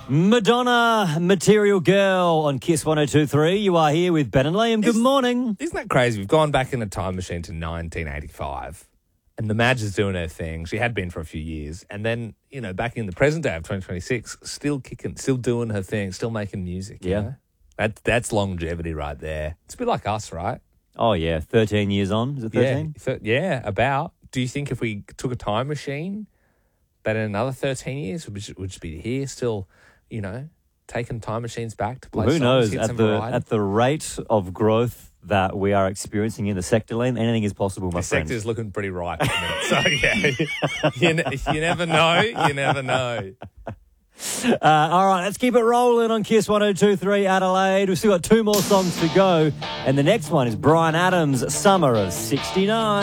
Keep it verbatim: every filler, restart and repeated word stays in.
Madonna, Material Girl on Kiss one oh two point three. You are here with Ben and Liam. Good Isn't- morning. Isn't that crazy? We've gone back in a time machine to nineteen eighty-five, and the Madge is doing her thing. She had been for a few years. And then, you know, back in the present day of twenty twenty-six, still kicking, still doing her thing, still making music. you Yeah. know? That, that's longevity right there. It's a bit like us, right? Oh, yeah, thirteen years on. Is it thirteen? Yeah, th- yeah, about. Do you think if we took a time machine, that in another thirteen years, we'd just, we'd just be here still, you know, taking time machines back to play Well, who songs, knows? hits At and the, variety? at the rate of growth that we are experiencing in the sector, Liam, anything is possible, my The friend. sector's looking pretty ripe at the minute. So, yeah, you, ne- you never know. You never know. Uh, all right, let's keep it rolling on Kiss one oh two point three Adelaide. We've still got two more songs to go. And the next one is Bryan Adams' Summer of sixty-nine.